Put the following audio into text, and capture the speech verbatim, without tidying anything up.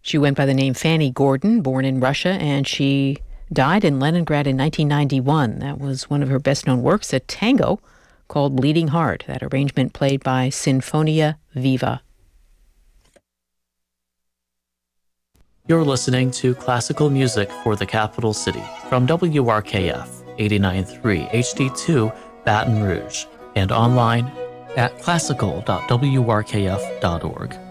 She went by the name Fanny Gordon, born in Russia, and she died in Leningrad in nineteen ninety-one. That was one of her best-known works, a tango called Bleeding Heart, that arrangement played by Sinfonia Viva. You're listening to classical music for the capital city from W R K F eighty-nine point three H D two Baton Rouge and online at classical dot w r k f dot org.